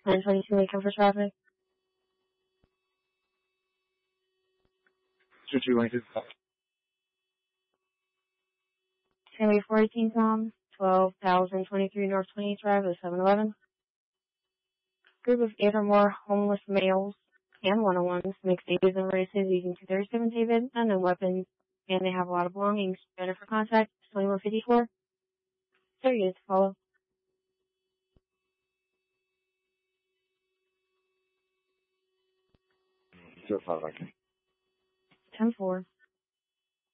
922 Lincoln for traffic. 22 Lincoln. Highway 418 Tom, 12,023 North 20th Drive, 7-Eleven. Group of 8 or more homeless males and one-on-ones make stages and races using 237 David, unknown weapons, and they have a lot of belongings. Better for contact, 2154. 30 to follow. 05 Lincoln. 10-4.